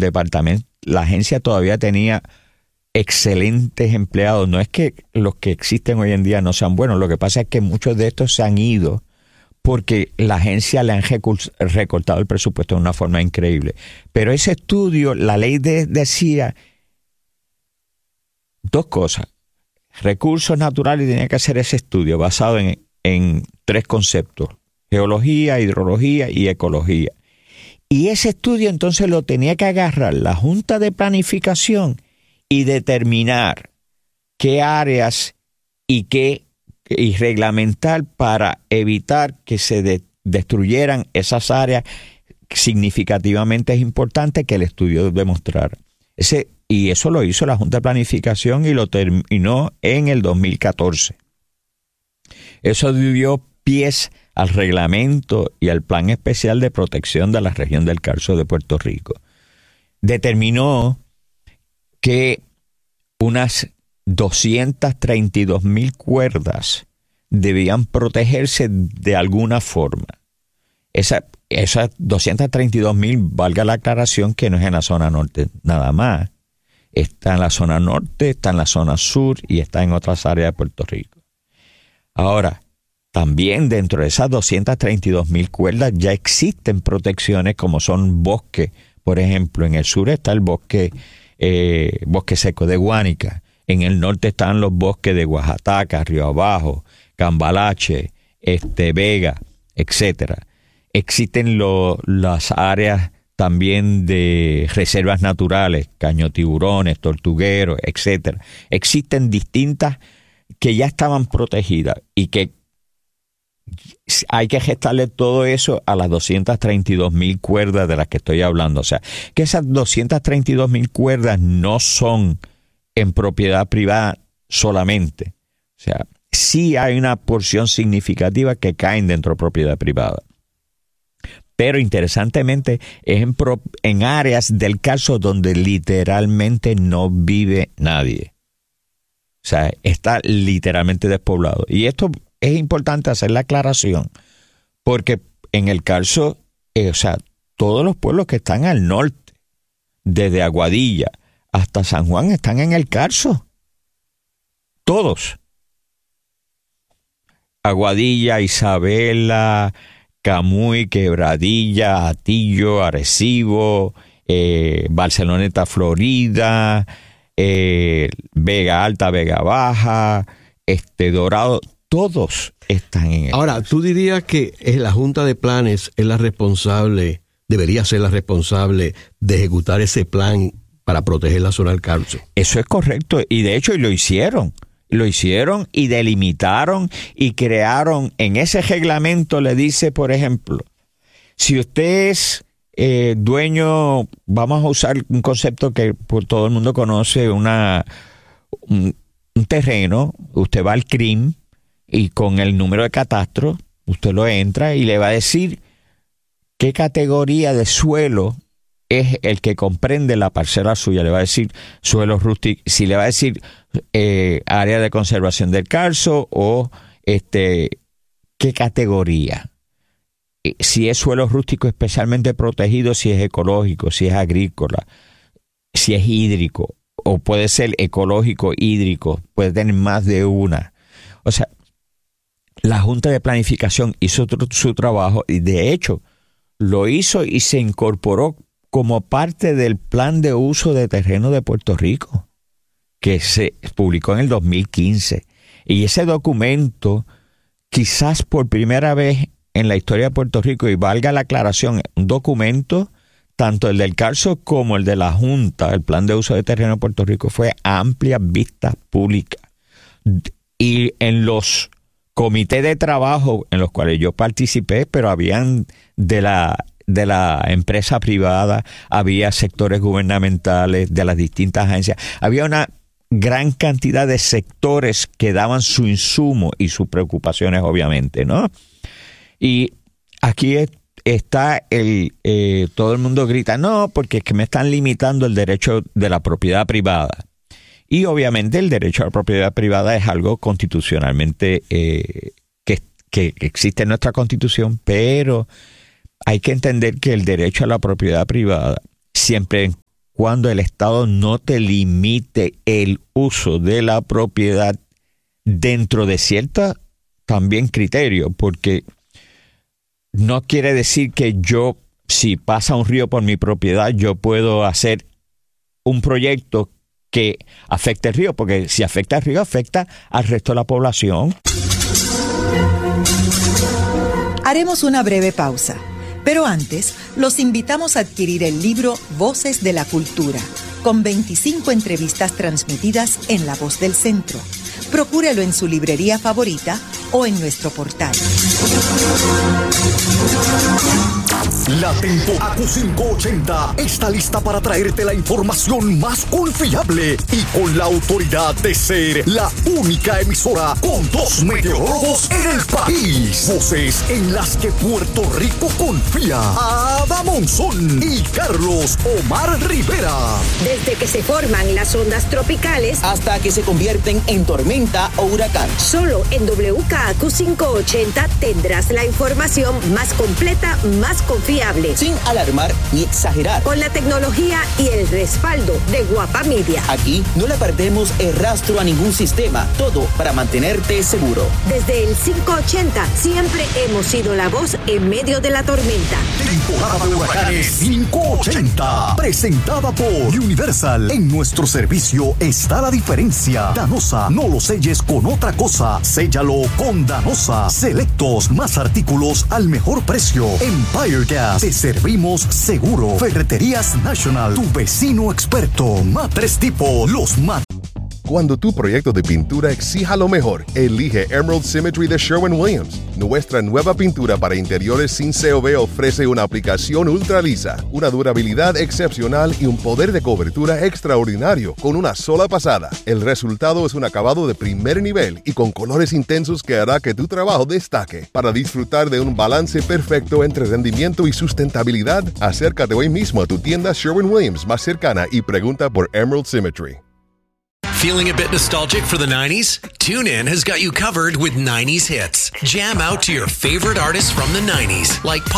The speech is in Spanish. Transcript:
departamento, la agencia todavía tenía excelentes empleados. No es que los que existen hoy en día no sean buenos, lo que pasa es que muchos de estos se han ido porque la agencia le han recortado el presupuesto de una forma increíble. Pero ese estudio, la ley decía dos cosas. Recursos naturales, tenía que hacer ese estudio basado en tres conceptos: geología, hidrología y ecología. Y ese estudio entonces lo tenía que agarrar la Junta de Planificación y determinar qué áreas y reglamentar para evitar que se destruyeran esas áreas significativamente importantes que el estudio demostrara. Y eso lo hizo la Junta de Planificación y lo terminó en el 2014. Eso dio pies al reglamento y al Plan Especial de Protección de la Región del Carso de Puerto Rico. Determinó que unas 232,000 cuerdas debían protegerse de alguna forma. Esas 232,000, valga la aclaración, que no es en la zona norte nada más. Está en la zona norte, está en la zona sur y está en otras áreas de Puerto Rico. Ahora, también dentro de esas 232,000 cuerdas ya existen protecciones como son bosques. Por ejemplo, en el sur está el bosque seco de Guánica. En el norte están los bosques de Oaxaca, Río Abajo, Cambalache, Vega, etcétera. Existen las áreas también de reservas naturales, cañotiburones, tortugueros, etcétera. Existen distintas que ya estaban protegidas y que hay que gestarle todo eso a las 232,000 cuerdas de las que estoy hablando. O sea, que esas 232,000 cuerdas no son en propiedad privada solamente. O sea, sí hay una porción significativa que caen dentro de propiedad privada. Pero interesantemente es en áreas del Carso donde literalmente no vive nadie. O sea, está literalmente despoblado. Y esto es importante hacer la aclaración, porque en el Carso, todos los pueblos que están al norte, desde Aguadilla hasta San Juan, están en el Carso. Todos. Aguadilla, Isabela, Camuy, Quebradilla, Atillo, Arecibo, Barceloneta, Florida, Vega Alta, Vega Baja, Dorado, todos están en el Ahora, ¿tú dirías que la Junta de Planes es la responsable, debería ser la responsable de ejecutar ese plan para proteger la zona del Carso? Eso es correcto, y de hecho lo hicieron. Lo hicieron y delimitaron y crearon. En ese reglamento le dice, por ejemplo, si usted es dueño, vamos a usar un concepto que por todo el mundo conoce, un terreno, usted va al CRIM y con el número de catastro, usted lo entra y le va a decir qué categoría de suelo es el que comprende la parcela suya. Le va a decir suelo rústico, si le va a decir área de conservación del Carso o qué categoría. Si es suelo rústico especialmente protegido, si es ecológico, si es agrícola, si es hídrico, o puede ser ecológico, hídrico, puede tener más de una. O sea, la Junta de Planificación hizo su trabajo y de hecho lo hizo y se incorporó como parte del Plan de Uso de Terreno de Puerto Rico, que se publicó en el 2015. Y ese documento, quizás por primera vez en la historia de Puerto Rico, y valga la aclaración, un documento, tanto el del Carso como el de la Junta, el Plan de Uso de Terreno de Puerto Rico, fue a amplia vista pública. Y en los comités de trabajo en los cuales yo participé, pero habían de la empresa privada, había sectores gubernamentales, de las distintas agencias, había una gran cantidad de sectores que daban su insumo y sus preocupaciones, obviamente, ¿no? Y aquí está todo el mundo grita, no, porque es que me están limitando el derecho de la propiedad privada. Y obviamente el derecho a la propiedad privada es algo constitucionalmente que existe en nuestra Constitución, pero hay que entender que el derecho a la propiedad privada siempre cuando el Estado no te limite el uso de la propiedad dentro de ciertos también criterios, porque no quiere decir que yo, si pasa un río por mi propiedad, yo puedo hacer un proyecto que afecte el río, porque si afecta el río, afecta al resto de la población. Haremos una breve pausa, pero antes los invitamos a adquirir el libro Voces de la Cultura, con 25 entrevistas transmitidas en La Voz del Centro. Procúrelo en su librería favorita o en nuestro portal. La temporada AQ580 está lista para traerte la información más confiable y con la autoridad de ser la única emisora con 2 meteorólogos en el país. Voces en las que Puerto Rico confía. Ada Monzón y Carlos Omar Rivera. Desde que se forman las ondas tropicales hasta que se convierten en tormenta o huracán. Solo en WKAQ580 tendrás la información más completa, más confiable, sin alarmar ni exagerar, con la tecnología y el respaldo de Guapa Media. Aquí no le perdemos el rastro a ningún sistema, todo para mantenerte seguro. Desde el 580 siempre hemos sido la voz en medio de la tormenta. Temporada de huracanes 580, presentada por Universal. En nuestro servicio está la diferencia. Danosa, no lo selles con otra cosa, séllalo con Danosa. Selectos, más artículos al mejor precio. Empire Gas, te servimos seguro. Ferreterías National, tu vecino experto. Matres Tipo, los Cuando tu proyecto de pintura exija lo mejor, elige Emerald Symmetry de Sherwin-Williams. Nuestra nueva pintura para interiores sin COV ofrece una aplicación ultra lisa, una durabilidad excepcional y un poder de cobertura extraordinario con una sola pasada. El resultado es un acabado de primer nivel y con colores intensos que hará que tu trabajo destaque. Para disfrutar de un balance perfecto entre rendimiento y sustentabilidad, acércate hoy mismo a tu tienda Sherwin-Williams más cercana y pregunta por Emerald Symmetry. Feeling a bit nostalgic for the 90s? TuneIn has got you covered with 90s hits. Jam out to your favorite artists from the 90s, like